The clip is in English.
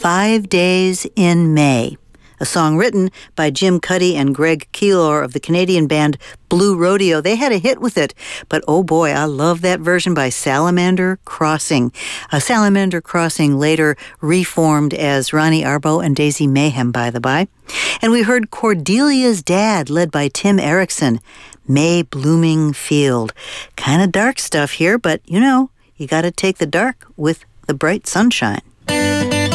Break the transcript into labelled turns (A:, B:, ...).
A: 5 Days in May, a song written by Jim Cuddy and Greg Keelor of the Canadian band Blue Rodeo. They had a hit with it, but oh boy, I love that version by Salamander Crossing. Salamander Crossing later reformed as Ronnie Arbo and Daisy Mayhem, by the by. And we heard Cordelia's Dad, led by Tim Erickson, May Blooming Field. Kind of dark stuff here, but you know, you got to take the dark with the bright sunshine.